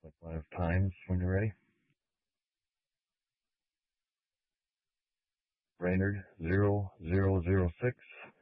Line of times when you're ready. Brainerd 0006.